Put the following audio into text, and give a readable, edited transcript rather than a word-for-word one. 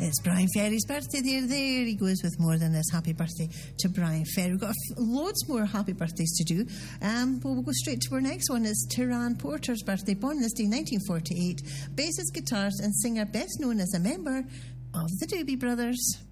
It's Brian Ferry's birthday there. He goes with more than this. Happy birthday to Brian Ferry. We've got loads more happy birthdays to do. We'll go straight to our next one. Is Tyrone Porter's birthday. Born this day, 1948. Bassist, guitarist and singer, best known as a member of the Doobie Brothers.